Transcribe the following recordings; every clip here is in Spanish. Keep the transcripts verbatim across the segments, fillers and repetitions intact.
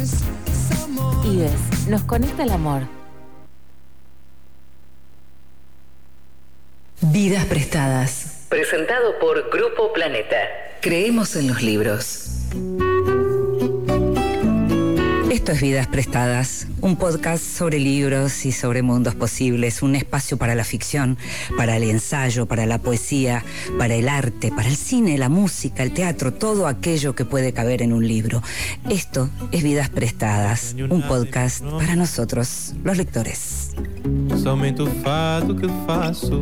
Ives, nos conecta el amor. Vidas prestadas. Presentado por Grupo Planeta. Creemos en los libros. Esto es Vidas Prestadas, un podcast sobre libros y sobre mundos posibles, un espacio para la ficción, para el ensayo, para la poesía, para el arte, para el cine, la música, el teatro, todo aquello que puede caber en un libro. Esto es Vidas Prestadas, un podcast para nosotros, los lectores. Somente o fado que faço,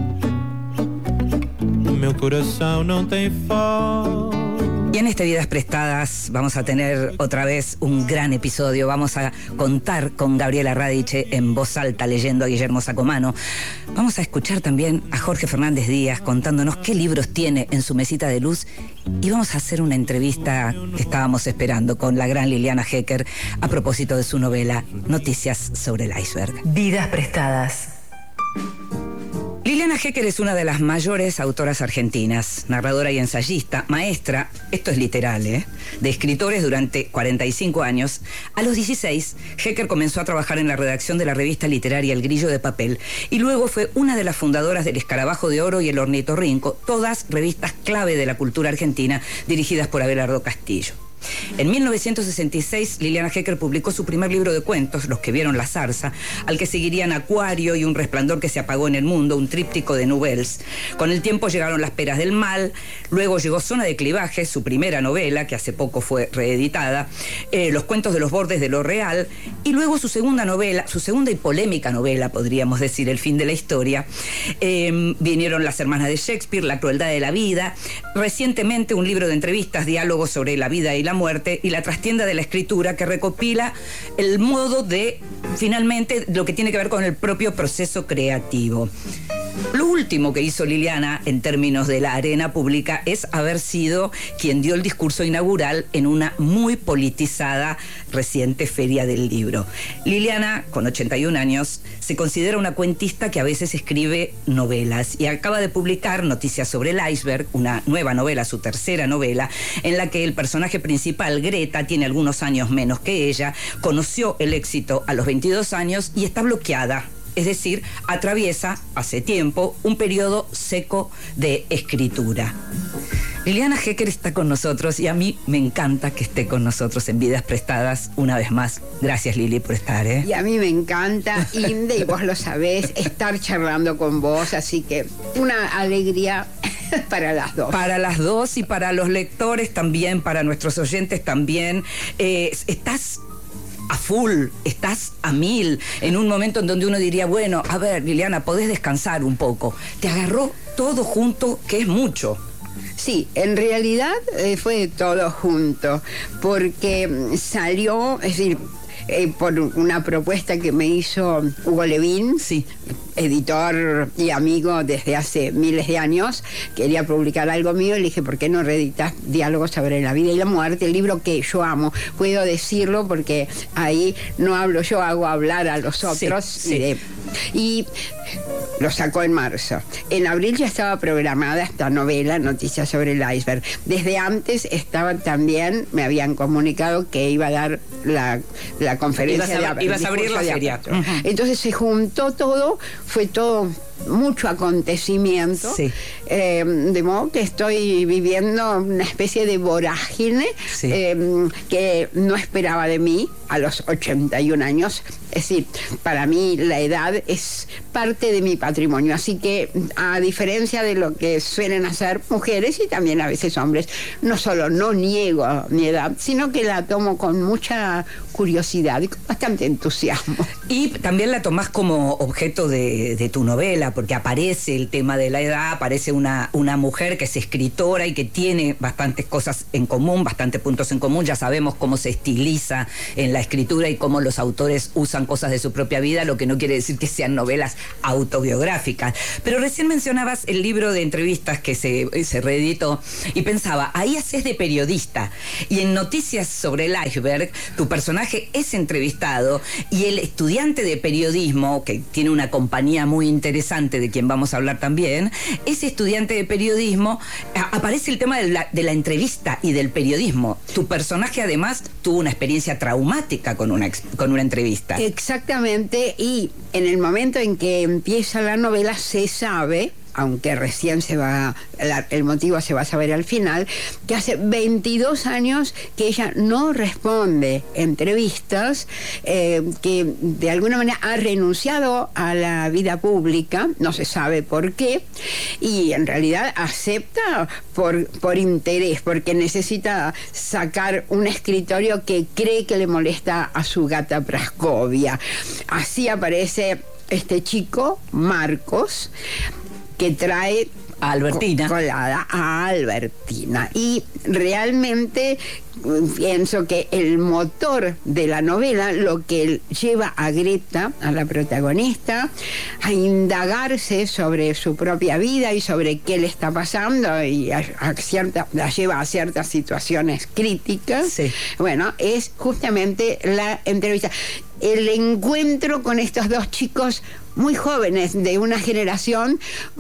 meu coração não tem fogo. Y en este Vidas Prestadas vamos a tener otra vez un gran episodio. Vamos a contar con Gabriela Radice en voz alta leyendo a Guillermo Sacomano. Vamos a escuchar también a Jorge Fernández Díaz contándonos qué libros tiene en su mesita de luz. Y vamos a hacer una entrevista que estábamos esperando con la gran Liliana Hecker a propósito de su novela Noticias sobre el iceberg. Vidas Prestadas. Liliana Hecker es una de las mayores autoras argentinas, narradora y ensayista, maestra, esto es literal, ¿eh? de escritores durante cuarenta y cinco años. A los dieciséis, Hecker comenzó a trabajar en la redacción de la revista literaria El Grillo de Papel y luego fue una de las fundadoras del Escarabajo de Oro y El Ornitorrinco, todas revistas clave de la cultura argentina dirigidas por Abelardo Castillo. En mil novecientos sesenta y seis, Liliana Hecker publicó su primer libro de cuentos, Los que vieron la zarza, al que seguirían Acuario y Un resplandor que se apagó en el mundo, un tríptico de nouvelles. Con el tiempo llegaron Las peras del mal, luego llegó Zona de clivaje, su primera novela, que hace poco fue reeditada, eh, Los cuentos de los bordes de lo real, y luego su segunda novela, su segunda y polémica novela, podríamos decir, El fin de la historia. Eh, vinieron Las hermanas de Shakespeare, La crueldad de la vida, recientemente un libro de entrevistas, Diálogos sobre la vida y la muerte, y La trastienda de la escritura, que recopila el modo de, finalmente, lo que tiene que ver con el propio proceso creativo. Lo último que hizo Liliana en términos de la arena pública es haber sido quien dio el discurso inaugural en una muy politizada reciente Feria del Libro. Liliana, con ochenta y un años, se considera una cuentista que a veces escribe novelas y acaba de publicar Noticias sobre el iceberg, una nueva novela, su tercera novela, en la que el personaje principal, Greta, tiene algunos años menos que ella, conoció el éxito a los veintidós años y está bloqueada. Es decir, atraviesa hace tiempo un periodo seco de escritura. Liliana Hecker está con nosotros y a mí me encanta que esté con nosotros en Vidas Prestadas una vez más. Gracias, Lili, por estar, ¿eh? Y a mí me encanta, Inde, y vos lo sabés, estar charlando con vos, así que una alegría para las dos. Para las dos y para los lectores también, para nuestros oyentes también. Eh, estás a full, estás a mil, en un momento en donde uno diría, bueno, a ver, Liliana, podés descansar un poco. Te agarró todo junto, que es mucho. Sí, en realidad eh, fue todo junto, porque salió, es decir, eh, por una propuesta que me hizo Hugo Levin, sí, editor y amigo desde hace miles de años, quería publicar algo mío y le dije, ¿por qué no reeditas Diálogos sobre la vida y la muerte? El libro que yo amo, puedo decirlo porque ahí no hablo yo, hago hablar a los otros. Sí, sí. Y, de, y lo sacó en marzo. En abril ya estaba programada esta novela, Noticias sobre el iceberg. Desde antes estaban también, me habían comunicado que iba a dar la, la conferencia. Ibas a, de, ibas a abrir la feria. Uh-huh. Entonces se juntó todo, fue todo mucho acontecimiento, sí. eh, de modo que estoy viviendo una especie de vorágine, sí. eh, que no esperaba de mí a los ochenta y un años. Es decir, para mí la edad es parte de mi patrimonio, así que a diferencia de lo que suelen hacer mujeres y también a veces hombres, no solo no niego mi edad, sino que la tomo con mucha curiosidad y con bastante entusiasmo. Y también la tomás como objeto de, de tu novela, porque aparece el tema de la edad, aparece una, una mujer que es escritora y que tiene bastantes cosas en común, bastantes puntos en común. Ya sabemos cómo se estiliza en la escritura y cómo los autores usan cosas de su propia vida, lo que no quiere decir que sean novelas autobiográficas. Pero recién mencionabas el libro de entrevistas que se, se reeditó y pensaba, ahí haces de periodista y en Noticias sobre el iceberg tu personaje es entrevistado y el estudiante de periodismo, que tiene una compañía muy interesante, interesante de quien vamos a hablar también, es estudiante de periodismo. A- aparece el tema de la, de la entrevista y del periodismo. Tu personaje además tuvo una experiencia traumática con una, ex- con una entrevista. Exactamente, y en el momento en que empieza la novela se sabe, aunque recién se va, la, el motivo se va a saber al final, que hace veintidós años que ella no responde entrevistas, eh, que de alguna manera ha renunciado a la vida pública, no se sabe por qué, y en realidad acepta por, por interés, porque necesita sacar un escritorio que cree que le molesta a su gata Praskovia. Así aparece este chico, Marcos, que trae A Albertina. co- colada a Albertina. Y realmente mm, pienso que el motor de la novela, lo que lleva a Greta, a la protagonista, a indagarse sobre su propia vida y sobre qué le está pasando, y a, a cierta, la lleva a ciertas situaciones críticas, Sí. bueno, es justamente la entrevista. El encuentro con estos dos chicos muy jóvenes, de una generación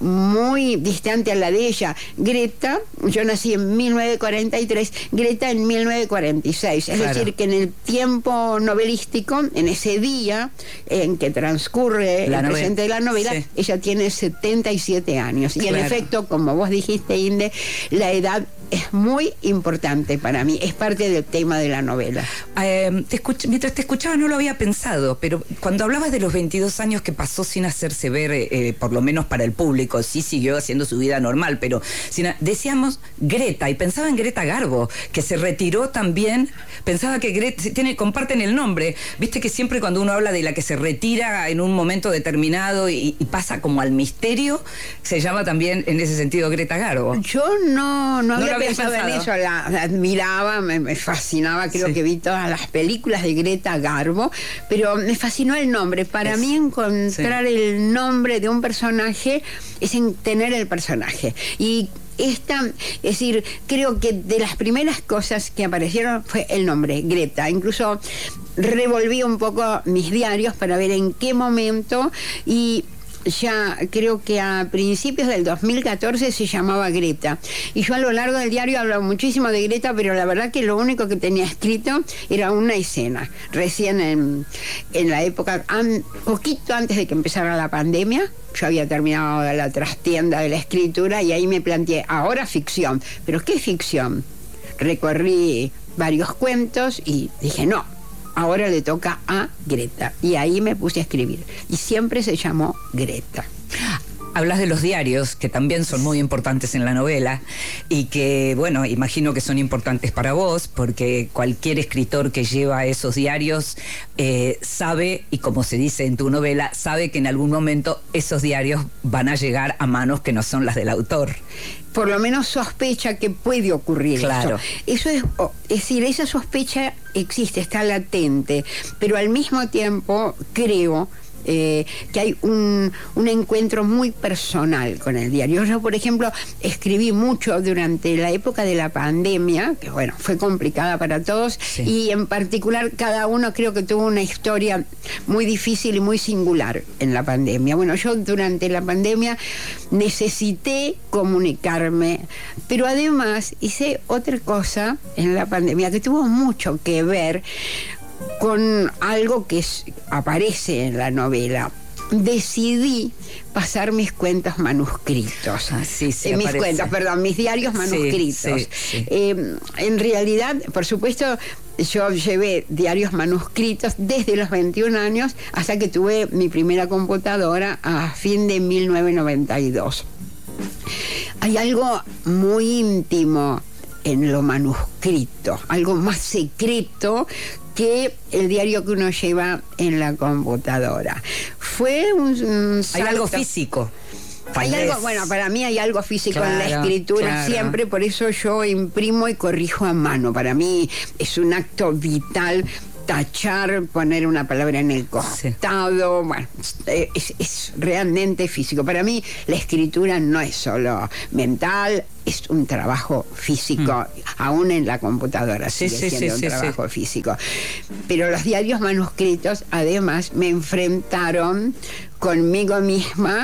muy distante a la de ella. Greta, yo nací en mil novecientos cuarenta y tres, Greta en mil novecientos cuarenta y seis. Es Claro. decir, que en el tiempo novelístico, en ese día en que transcurre La el novela. presente de la novela, Sí. ella tiene setenta y siete años. Y en Claro. efecto, como vos dijiste, Inde, la edad es muy importante para mí, es parte del tema de la novela. Eh, te escuch- mientras te escuchaba no lo había pensado, pero cuando hablabas de los veintidós años que pasó sin hacerse ver, eh, por lo menos para el público, sí siguió haciendo su vida normal, pero sin a- decíamos Greta, y pensaba en Greta Garbo, que se retiró también. Pensaba que Greta, tiene, comparten el nombre, viste que siempre cuando uno habla de la que se retira en un momento determinado y, y pasa como al misterio, se llama también en ese sentido Greta Garbo. Yo no, no, No había lo habías pensado, en pensado. eso, la, la admiraba, me, me fascinaba, creo Sí. que vi todas las películas de Greta Garbo, pero me fascinó el nombre. Para Es- mí encontrar sí. el nombre de un personaje es en tener el personaje. Y esta, es decir, creo que de las primeras cosas que aparecieron fue el nombre, Greta. Incluso revolví un poco mis diarios para ver en qué momento, y ya creo que a principios del dos mil catorce se llamaba Greta. Y yo a lo largo del diario hablaba muchísimo de Greta, pero la verdad que lo único que tenía escrito era una escena. Recién en, en la época, an, poquito antes de que empezara la pandemia, yo había terminado la trastienda de la escritura y ahí me planteé, ahora ficción. ¿Pero qué ficción? Recorrí varios cuentos y dije, no, ahora le toca a Greta. Y ahí me puse a escribir. Y siempre se llamó Greta. Hablas de los diarios, que también son muy importantes en la novela, y que, bueno, imagino que son importantes para vos, porque cualquier escritor que lleva esos diarios eh, sabe, y como se dice en tu novela, sabe que en algún momento esos diarios van a llegar a manos que no son las del autor. Por lo menos sospecha que puede ocurrir Claro. eso. Eso es, oh, es decir, esa sospecha existe, está latente, pero al mismo tiempo creo Eh, que hay un, un encuentro muy personal con el diario. Yo, por ejemplo, escribí mucho durante la época de la pandemia, que bueno, fue complicada para todos, Sí. y en particular cada uno creo que tuvo una historia muy difícil y muy singular en la pandemia. Bueno, yo durante la pandemia necesité comunicarme, pero además hice otra cosa en la pandemia que tuvo mucho que ver con algo que es, aparece en la novela. Decidí pasar mis cuentos manuscritos. Ah, sí, sí, Eh, mis aparece. cuentos, perdón, mis diarios Sí, manuscritos. sí, sí. Eh, en realidad, por supuesto, yo llevé diarios manuscritos desde los veintiún años hasta que tuve mi primera computadora a fin de mil novecientos noventa y dos. Hay algo muy íntimo en lo manuscrito, algo más secreto que el diario que uno lleva en la computadora. Fue un, un Hay salto. algo físico. Hay Tal algo, vez. bueno, para mí hay algo físico en la Claro, escritura claro. siempre, por eso yo imprimo y corrijo a mano. Para mí es un acto vital tachar, poner una palabra en el costado, bueno, es, es realmente físico. Para mí la escritura no es solo mental, es un trabajo físico, mm. aún en la computadora sí, sigue sí, siendo sí, un sí, trabajo sí. físico. Pero los diarios manuscritos además me enfrentaron conmigo misma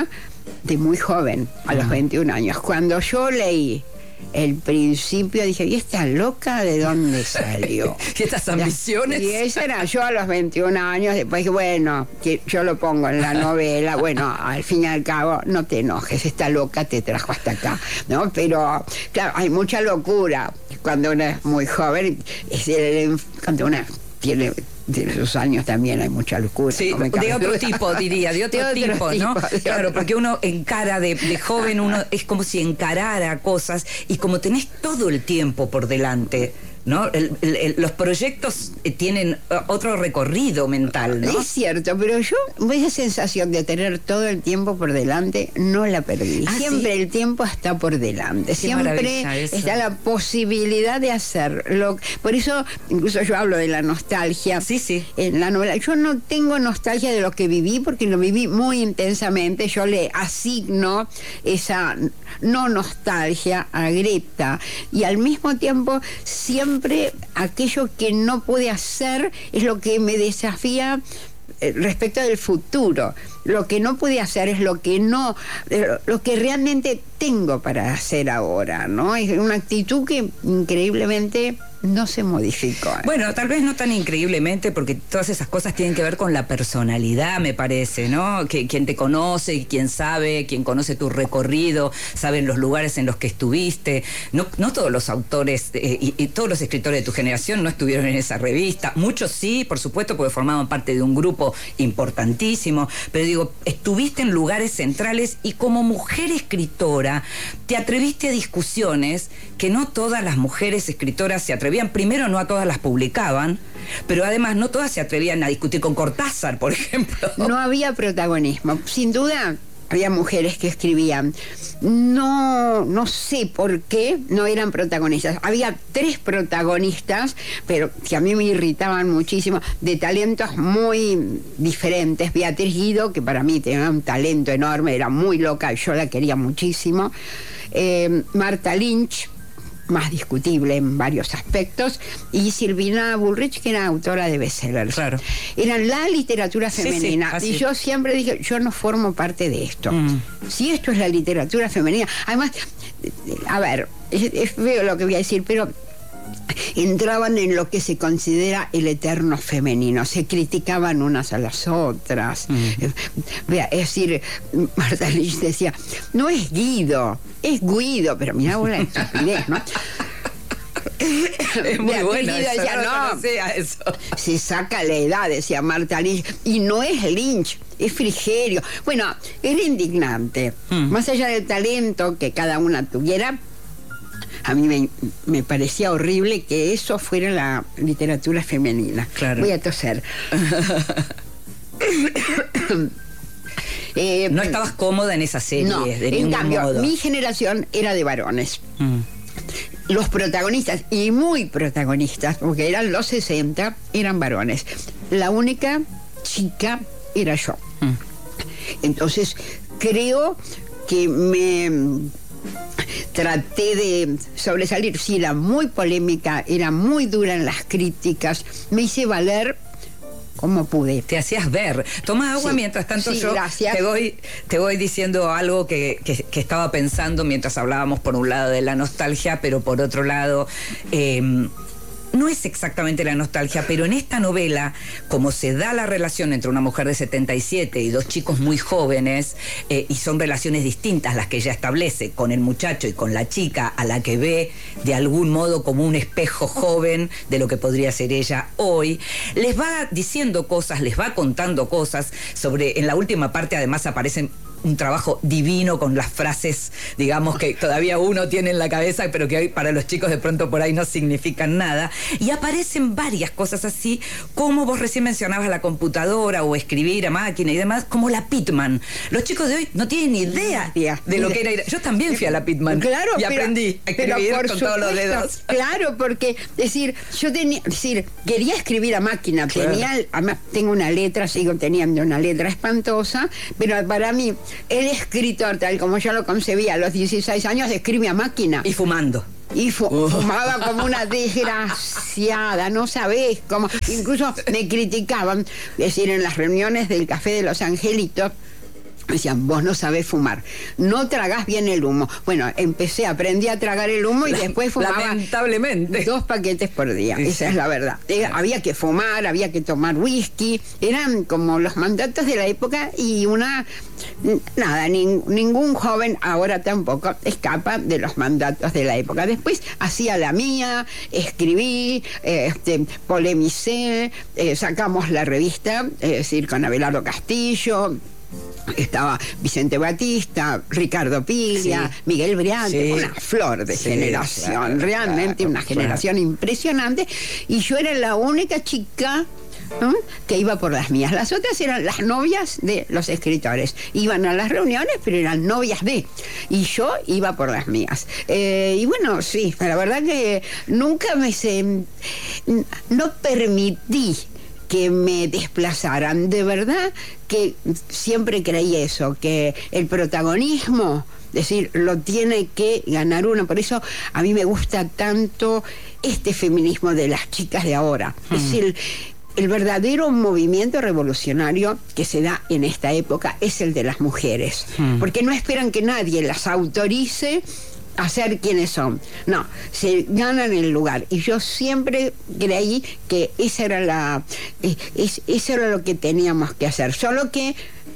de muy joven, a los veintiún años. Cuando yo leí El Principio, dije, ¿y esta loca de dónde salió? ¿Y estas ambiciones? Y esa era yo a los veintiún años. Después dije, bueno, que yo lo pongo en la novela. Bueno, al fin y al cabo, no te enojes, esta loca te trajo hasta acá, ¿no? Pero, claro, hay mucha locura cuando uno es muy joven. Es el, cuando uno tiene... de sus años también hay mucha locura. Sí, de otro tipo, diría, de otro, de otro tipo, tipo, ¿no? Claro, otro. Porque uno encara de, de joven, uno es como si encarara cosas, y como tenés todo el tiempo por delante, ¿no? El, el, el, los proyectos tienen otro recorrido mental, ¿no? Es cierto, pero yo esa sensación de tener todo el tiempo por delante no la perdí. Ah, siempre ¿sí? El tiempo está por delante. Qué siempre está la posibilidad de hacerlo. Por eso, incluso yo hablo de la nostalgia. Sí, sí. En la novela. Yo no tengo nostalgia de lo que viví, porque lo viví muy intensamente. Yo le asigno esa no nostalgia a Greta. Y al mismo tiempo, siempre Siempre aquello que no pude hacer es lo que me desafía respecto del futuro. Lo que no pude hacer es lo que no, lo que realmente tengo para hacer ahora, ¿no? Es una actitud que increíblemente no se modificó. Bueno, tal vez no tan increíblemente, porque todas esas cosas tienen que ver con la personalidad, me parece, ¿no? Que quien te conoce, quien sabe, quien conoce tu recorrido, saben los lugares en los que estuviste. No, no todos los autores eh, y, y todos los escritores de tu generación no estuvieron en esa revista. Muchos sí, por supuesto, porque formaban parte de un grupo importantísimo. Pero digo, estuviste en lugares centrales y como mujer escritora te atreviste a discusiones que no todas las mujeres escritoras se atrevían. Primero, no a todas las publicaban, pero además no todas se atrevían a discutir con Cortázar, por ejemplo. No había protagonismo. Sin duda, había mujeres que escribían. No, no sé por qué no eran protagonistas. Había tres protagonistas, pero que a mí me irritaban muchísimo, de talentos muy diferentes. Beatriz Guido, que para mí tenía un talento enorme, era muy loca, yo la quería muchísimo. Eh, Marta Lynch, más discutible en varios aspectos, y Silvina Bullrich, que era autora de bestsellers. Claro. Eran la literatura femenina. Sí, sí, y yo siempre dije, yo no formo parte de esto. Mm. Si esto es la literatura femenina, además, a ver, es, es feo lo que voy a decir, pero entraban en lo que se considera el eterno femenino, se criticaban unas a las otras. Mm. Es decir, Marta Lynch decía, no es Guido, es Guido, pero mirá vos la estupidez, ¿no? Es muy bueno, decía, no, no eso. Se saca la edad, decía Marta Lynch, y no es Lynch, es Frigerio. Bueno, era indignante. Mm. Más allá del talento que cada una tuviera, a mí me, me parecía horrible que eso fuera la literatura femenina. Claro. Voy a toser. eh, no estabas cómoda en esa serie, no, de en ningún cambio, modo. Mi generación era de varones. Mm. Los protagonistas, y muy protagonistas, porque eran los sesenta, eran varones. La única chica era yo. Mm. Entonces, creo que me traté de sobresalir. Sí, era muy polémica, era muy dura en las críticas, me hice valer como pude. Te hacías ver. Toma agua, sí, mientras tanto sí, yo te voy, te voy diciendo algo que, que, que estaba pensando mientras hablábamos, por un lado de la nostalgia, pero por otro lado, eh, no es exactamente la nostalgia, pero en esta novela, como se da la relación entre una mujer de setenta y siete y dos chicos muy jóvenes, eh, y son relaciones distintas las que ella establece con el muchacho y con la chica, a la que ve de algún modo como un espejo joven de lo que podría ser ella hoy, les va diciendo cosas, les va contando cosas sobre, en la última parte además aparecen un trabajo divino con las frases, digamos, que todavía uno tiene en la cabeza, pero que hoy para los chicos de pronto por ahí no significan nada. Y aparecen varias cosas así, como vos recién mencionabas la computadora o escribir a máquina y demás, como la Pitman. Los chicos de hoy no tienen ni idea de lo que era. Yo también fui a la Pitman, claro, y pero, aprendí a escribir con supuesto, todos los dedos. Claro, porque, es decir, yo tenía, es decir, quería escribir a máquina, claro. tenía, además tengo una letra, sigo teniendo una letra espantosa, pero para mí el escritor, tal como yo lo concebía a los dieciséis años, escribe a máquina. Y fumando. Y fu uh. fumaba como una desgraciada, no sabés cómo. Incluso me criticaban, es decir, en las reuniones del Café de los Angelitos, decían, vos no sabés fumar, no tragás bien el humo. Bueno, empecé, aprendí a tragar el humo y después fumaba lamentablemente dos paquetes por día, sí, esa es la verdad. Eh, había que fumar, había que tomar whisky, eran como los mandatos de la época y una, nada, ni, ningún joven ahora tampoco escapa de los mandatos de la época. Después hacía la mía, escribí, eh, este, polemicé, eh, sacamos la revista, es decir, con Abelardo Castillo, estaba Vicente Batista, Ricardo Piglia, sí. Miguel Briante, sí. Una flor de sí, generación, claro, realmente claro, una generación claro. impresionante, y yo era la única chica ¿no? que iba por las mías. Las otras eran las novias de los escritores, iban a las reuniones pero eran novias de, y yo iba por las mías. Eh, y bueno, sí, la verdad que nunca me se, no permití que me desplazaran, de verdad que siempre creí eso, que el protagonismo, es decir, lo tiene que ganar uno. Por eso a mí me gusta tanto este feminismo de las chicas de ahora. Mm. Es el, el verdadero movimiento revolucionario que se da en esta época es el de las mujeres, mm. porque no esperan que nadie las autorice a ser quienes son. No, se ganan el lugar. Y yo siempre creí que esa era la, es, eso era lo que teníamos que hacer. Solo que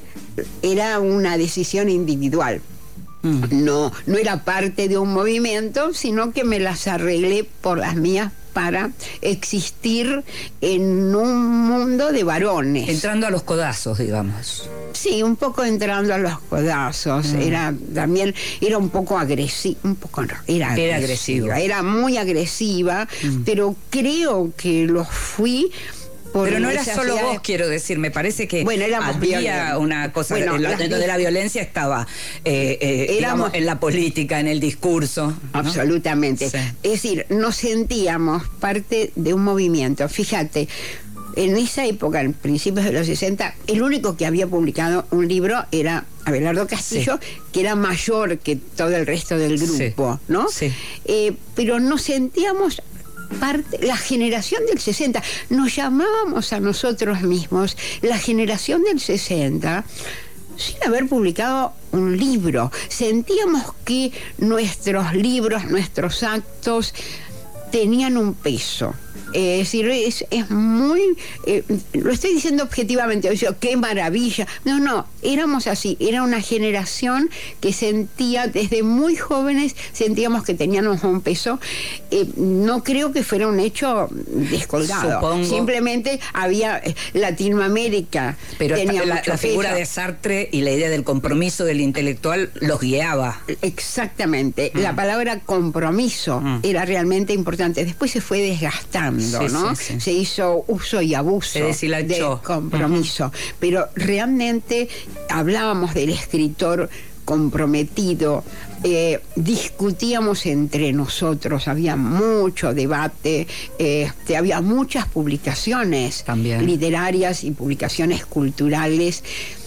era una decisión individual. Mm. No, no era parte de un movimiento, sino que me las arreglé por las mías para existir en un mundo de varones. Entrando a los codazos, digamos. Sí, un poco entrando a los codazos. Mm. Era también, era un poco agresiva, un poco no, era, era agresiva. agresiva. Era muy agresiva, mm. pero creo que lo fui. Pero no era solo vos, quiero decir, me parece que bueno, había violentos. Una cosa, bueno, la, dentro de la violencia estaba eh, eh, éramos, digamos, en la política, en el discurso, ¿no? Absolutamente. Sí. Es decir, nos sentíamos parte de un movimiento. Fíjate, en esa época, en principios de los sesenta, el único que había publicado un libro era Abelardo Castillo, sí. que era mayor que todo el resto del grupo, sí. ¿no? Sí. Eh, pero nos sentíamos parte, la generación del sesenta, nos llamábamos a nosotros mismos la generación del sesenta sin haber publicado un libro. Sentíamos que nuestros libros, nuestros actos tenían un peso. Es decir, es, es muy... Eh, lo estoy diciendo objetivamente, yo, qué maravilla. No, no, éramos así. Era una generación que sentía, desde muy jóvenes, sentíamos que teníamos un peso. Eh, no creo que fuera un hecho descolgado. Supongo. Simplemente había eh, Latinoamérica. Pero tenía la, la figura de Sartre y la idea del compromiso del intelectual los guiaba. Exactamente. Mm. La palabra compromiso mm. era realmente importante. Después se fue desgastando. Sí, ¿no? sí, sí. Se hizo uso y abuso de compromiso. Uh-huh. Pero realmente hablábamos del escritor comprometido, eh, discutíamos entre nosotros, había mucho debate, eh, había muchas publicaciones también literarias y publicaciones culturales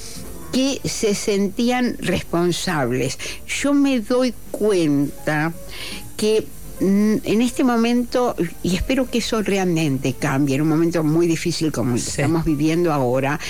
que se sentían responsables. Yo me doy cuenta que en este momento, y espero que eso realmente cambie, en un momento muy difícil como el que sí. estamos viviendo ahora,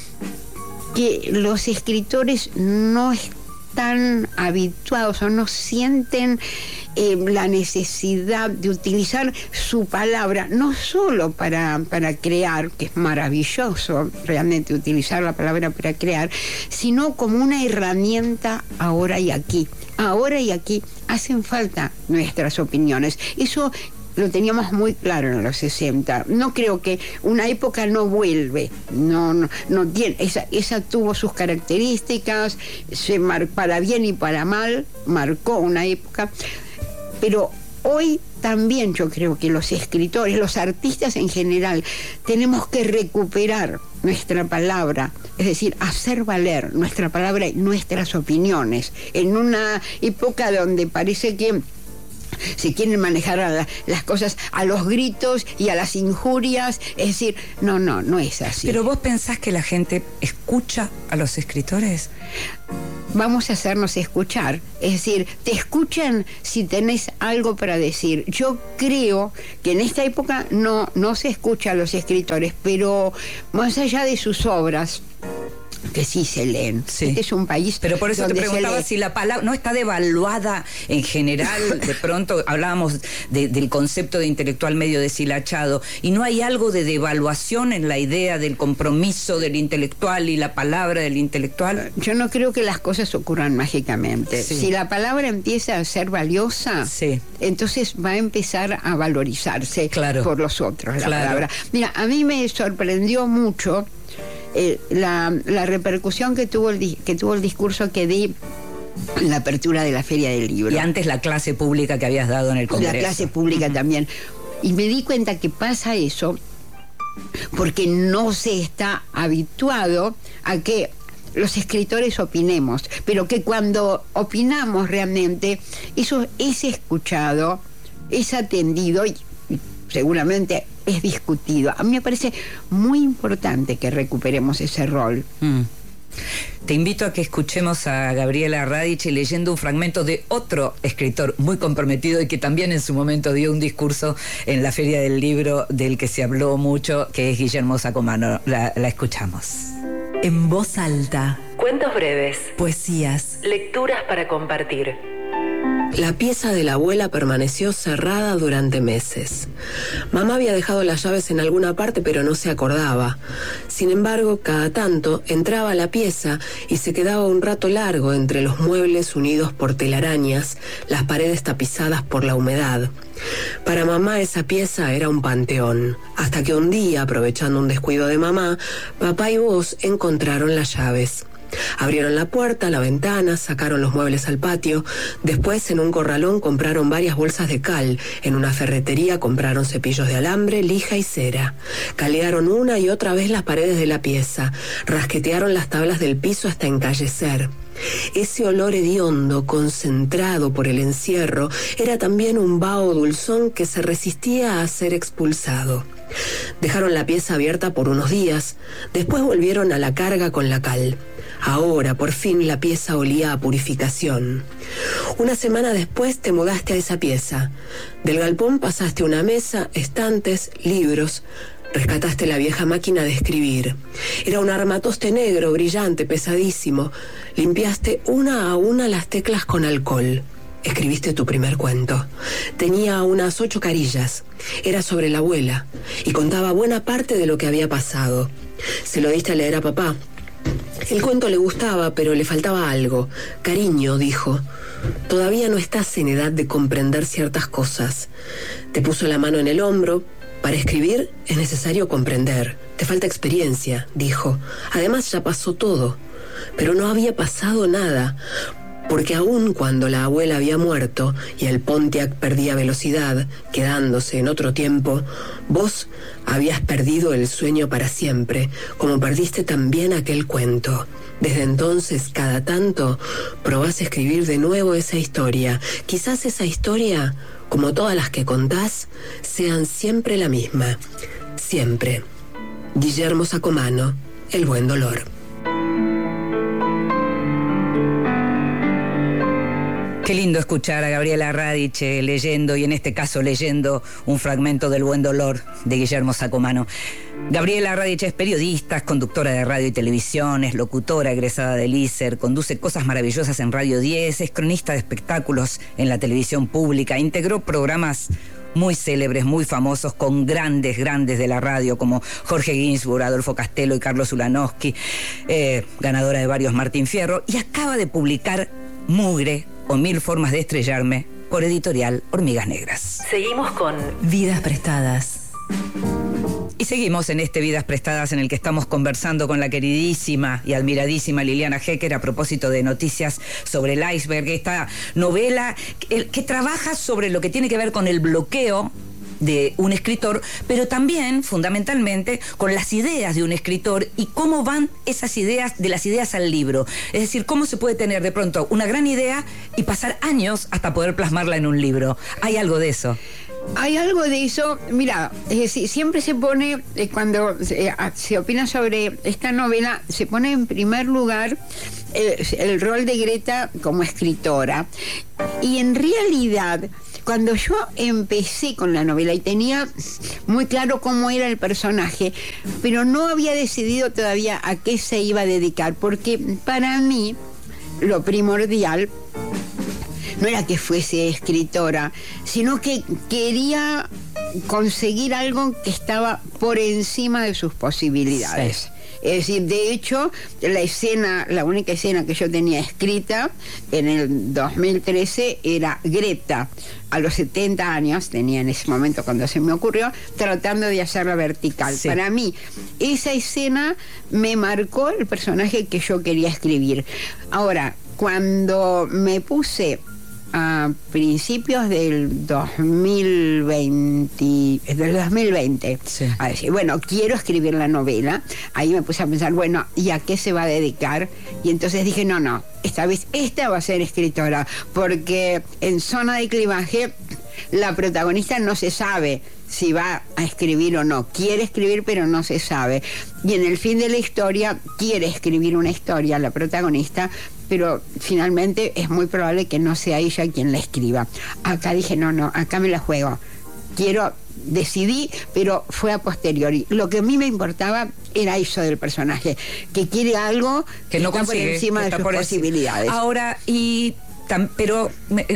que los escritores no están habituados o no sienten eh, la necesidad de utilizar su palabra, no solo para, para crear, que es maravilloso realmente utilizar la palabra para crear, sino como una herramienta ahora y aquí. Ahora y aquí hacen falta nuestras opiniones. Eso lo teníamos muy claro en los sesenta. No creo que una época no vuelve, no, no, no tiene, esa, esa tuvo sus características, se mar, para bien y para mal, marcó una época, pero hoy también yo creo que los escritores, los artistas en general, tenemos que recuperar nuestra palabra, es decir, hacer valer nuestra palabra y nuestras opiniones, en una época donde parece que se quieren manejar a la, las cosas a los gritos y a las injurias, es decir, no, no, no es así. ¿Pero vos pensás que la gente escucha a los escritores? Vamos a hacernos escuchar, es decir, te escuchan si tenés algo para decir. Yo creo que en esta época no, no se escucha a los escritores, pero más allá de sus obras, que sí se leen. Sí. Este es un país. Pero por eso te preguntaba lee. si la palabra no está devaluada en general. De pronto hablábamos de, del concepto de intelectual medio deshilachado, y no hay algo de devaluación en la idea del compromiso del intelectual y la palabra del intelectual. Yo no creo que las cosas ocurran mágicamente. Sí. Si la palabra empieza a ser valiosa, sí. entonces va a empezar a valorizarse claro. por los otros. La claro. palabra. Mira, a mí me sorprendió mucho eh, la, la repercusión que tuvo, el, que tuvo el discurso que di en la apertura de la Feria del Libro. Y antes la clase pública que habías dado en el Congreso. La clase pública uh-huh. también. Y me di cuenta que pasa eso porque no se está habituado a que los escritores opinemos, pero que cuando opinamos realmente, eso es escuchado, es atendido y seguramente es discutido. A mí me parece muy importante que recuperemos ese rol. Mm. Te invito a que escuchemos a Gabriela Radice leyendo un fragmento de otro escritor muy comprometido y que también en su momento dio un discurso en la Feria del Libro del que se habló mucho, que es Guillermo Sacomano. La, la escuchamos. En voz alta. Cuentos breves. Poesías. Lecturas para compartir. La pieza de la abuela permaneció cerrada durante meses. Mamá había dejado las llaves en alguna parte, pero no se acordaba. Sin embargo, cada tanto entraba a la pieza y se quedaba un rato largo entre los muebles unidos por telarañas, las paredes tapizadas por la humedad. Para mamá esa pieza era un panteón, hasta que un día, aprovechando un descuido de mamá, papá y vos encontraron las llaves. Abrieron la puerta, la ventana, sacaron los muebles al patio. Después, en un corralón, compraron varias bolsas de cal. En una ferretería compraron cepillos de alambre, lija y cera. Calearon una y otra vez las paredes de la pieza. Rasquetearon las tablas del piso hasta encallecer. Ese olor hediondo, concentrado por el encierro, era también un vaho dulzón que se resistía a ser expulsado. Dejaron la pieza abierta por unos días. Después volvieron a la carga con la cal. Ahora, por fin, la pieza olía a purificación. Una semana después te mudaste a esa pieza. Del galpón pasaste una mesa, estantes, libros. Rescataste la vieja máquina de escribir. Era un armatoste negro, brillante, pesadísimo. Limpiaste una a una las teclas con alcohol. Escribiste tu primer cuento. Tenía unas ocho carillas. Era sobre la abuela y contaba buena parte de lo que había pasado. Se lo diste a leer a papá. El cuento le gustaba, pero le faltaba algo. Cariño, dijo. Todavía no estás en edad de comprender ciertas cosas. Te puso la mano en el hombro. Para escribir es necesario comprender. Te falta experiencia, dijo. Además ya pasó todo. Pero no había pasado nada. Porque aun cuando la abuela había muerto y el Pontiac perdía velocidad, quedándose en otro tiempo, vos habías perdido el sueño para siempre, como perdiste también aquel cuento. Desde entonces, cada tanto, probás escribir de nuevo esa historia. Quizás esa historia, como todas las que contás, sean siempre la misma. Siempre. Guillermo Sacomano, El buen dolor. Qué lindo escuchar a Gabriela Radice leyendo, y en este caso leyendo un fragmento del Buen Dolor de Guillermo Sacomano. Gabriela Radice es periodista, es conductora de radio y televisión, es locutora egresada del I S E R, conduce Cosas Maravillosas en Radio diez, es cronista de espectáculos en la televisión pública, integró programas muy célebres, muy famosos, con grandes, grandes de la radio, como Jorge Ginsburg, Adolfo Castelo y Carlos Ulanowski, eh, ganadora de varios Martín Fierro, y acaba de publicar Mugre o Mil Formas de Estrellarme por editorial Hormigas Negras. Seguimos con Vidas Prestadas. Y seguimos en este Vidas Prestadas, en el que estamos conversando con la queridísima y admiradísima Liliana Hecker a propósito de Noticias sobre el Iceberg, esta novela que, que trabaja sobre lo que tiene que ver con el bloqueo de un escritor, pero también, fundamentalmente, con las ideas de un escritor y cómo van esas ideas, de las ideas al libro. Es decir, cómo se puede tener de pronto una gran idea y pasar años hasta poder plasmarla en un libro. ¿Hay algo de eso? Hay algo de eso. Mira, es decir, siempre se pone, eh, cuando eh, se opina sobre esta novela, se pone en primer lugar el, el rol de Greta como escritora. Y en realidad, cuando yo empecé con la novela y tenía muy claro cómo era el personaje, pero no había decidido todavía a qué se iba a dedicar, porque para mí lo primordial no era que fuese escritora, sino que quería conseguir algo que estaba por encima de sus posibilidades. Sí. Es decir, de hecho, la escena, la única escena que yo tenía escrita en el dos mil trece era Greta, a los setenta años, tenía en ese momento cuando se me ocurrió, tratando de hacerla vertical. Sí. Para mí, esa escena me marcó el personaje que yo quería escribir. Ahora, cuando me puse a principios del dos mil veinte, del dos mil veinte, sí, a decir, bueno, quiero escribir la novela, ahí me puse a pensar, bueno, ¿y a qué se va a dedicar? Y entonces dije, no, no, esta vez esta va a ser escritora, porque en Zona de Clivaje la protagonista no se sabe si va a escribir o no. Quiere escribir, pero no se sabe. Y en el fin de la historia, quiere escribir una historia, la protagonista, pero finalmente es muy probable que no sea ella quien la escriba. Acá dije, no, no, acá me la juego. Quiero, decidí, pero fue a posteriori. Lo que a mí me importaba era eso del personaje, que quiere algo que, que no está consigue, por encima de sus posibilidades. Ahora, y... Pero,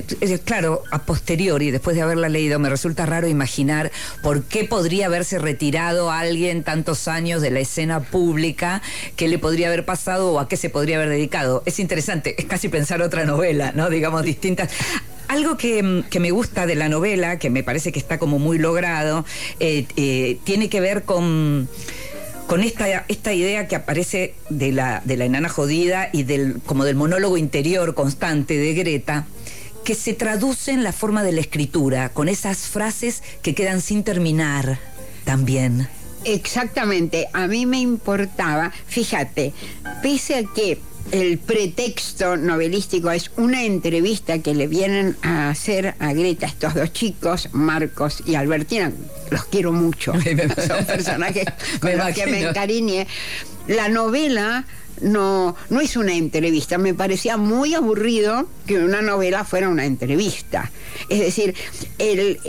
claro, a posteriori, después de haberla leído, me resulta raro imaginar por qué podría haberse retirado alguien tantos años de la escena pública, qué le podría haber pasado o a qué se podría haber dedicado. Es interesante, es casi pensar otra novela, ¿no? Digamos, distintas. Algo que, que me gusta de la novela, que me parece que está como muy logrado, eh, eh, tiene que ver con... con esta, esta idea que aparece de la, de la enana jodida y del, como del monólogo interior constante de Greta, que se traduce en la forma de la escritura, con esas frases que quedan sin terminar también. Exactamente, a mí me importaba, fíjate, pese a que el pretexto novelístico es una entrevista que le vienen a hacer a Greta estos dos chicos, Marcos y Albertina, los quiero mucho, son personajes con los que me encariñé. La novela no, no es una entrevista, me parecía muy aburrido que una novela fuera una entrevista. Es decir, el,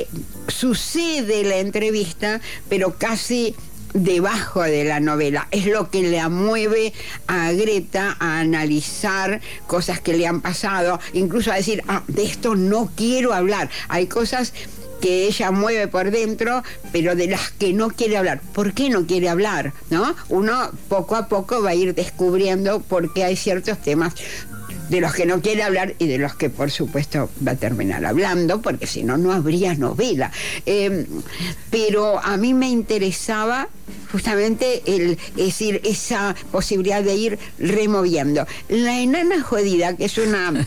sucede la entrevista, pero casi debajo de la novela. Es lo que la mueve a Greta a analizar cosas que le han pasado, incluso a decir, ah, de esto no quiero hablar. Hay cosas que ella mueve por dentro, pero de las que no quiere hablar. ¿Por qué no quiere hablar? ¿No? Uno poco a poco va a ir descubriendo por qué hay ciertos temas de los que no quiere hablar y de los que por supuesto va a terminar hablando, porque si no, no habría novela. Eh, pero a mí me interesaba justamente el, es decir, esa posibilidad de ir removiendo. La enana jodida, que es una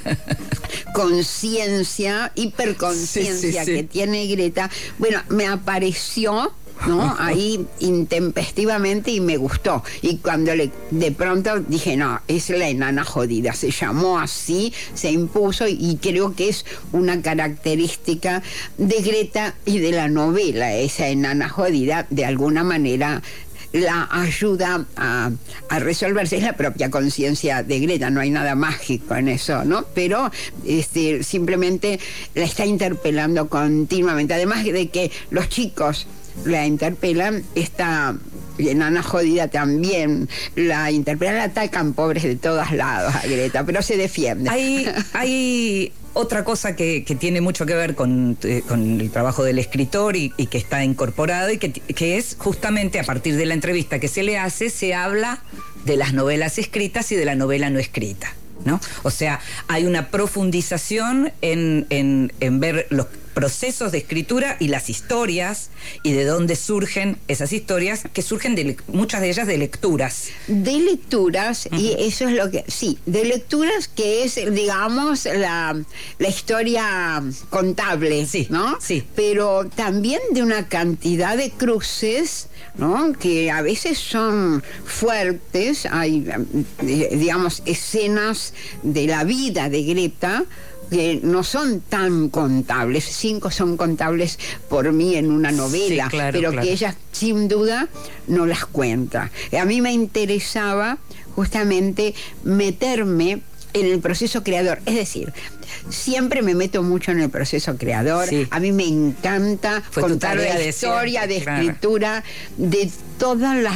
conciencia, hiperconciencia, sí, sí, sí, que tiene Greta, bueno, me apareció, ¿no? Ahí intempestivamente y me gustó. Y cuando le, de pronto dije, no, es la enana jodida. Se llamó así, se impuso y, y creo que es una característica de Greta y de la novela. Esa enana jodida, de alguna manera, la ayuda a, a resolverse. Es la propia conciencia de Greta, no hay nada mágico en eso, ¿no? Pero este, simplemente la está interpelando continuamente. Además de que los chicos la interpelan, esta enana jodida también la interpelan, la atacan, pobres de todos lados a Greta, pero se defiende. Hay, hay otra cosa que, que tiene mucho que ver con, eh, con el trabajo del escritor y, y que está incorporado y que, que es justamente a partir de la entrevista que se le hace, se habla de las novelas escritas y de la novela no escrita, ¿no? O sea, hay una profundización en, en, en ver los procesos de escritura y las historias y de dónde surgen esas historias, que surgen de muchas de ellas de lecturas. De lecturas, uh-huh. Y eso es lo que, sí, de lecturas que es, digamos, la, la historia contable, sí, ¿no? Sí. Pero también de una cantidad de cruces, ¿no? Que a veces son fuertes. Hay, digamos, escenas de la vida de Greta que no son tan contables. Cinco son contables por mí en una novela, sí, claro, pero claro, que ella sin duda no las cuenta. A mí me interesaba justamente meterme en el proceso creador. Es decir, siempre me meto mucho en el proceso creador. Sí. A mí me encanta Fue tu contar tarea la de historia siempre, de claro. escritura de todas las